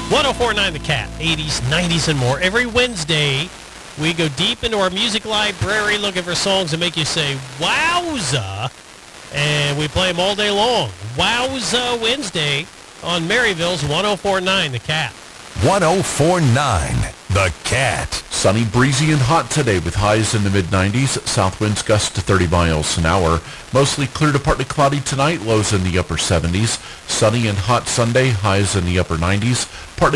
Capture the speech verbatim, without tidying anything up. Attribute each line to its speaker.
Speaker 1: one oh four point nine The Cat, eighties, nineties, and more. Every Wednesday, we go deep into our music library looking for songs that make you say, wowza, and we play them all day long. Wowza Wednesday on Maryville's one oh four point nine The Cat.
Speaker 2: one oh four point nine The Cat.
Speaker 3: Sunny, breezy, and hot today with highs in the mid nineties. South winds gust to thirty miles an hour. Mostly clear to partly cloudy tonight, lows in the upper seventies. Sunny and hot Sunday, highs in the upper nineties. Partly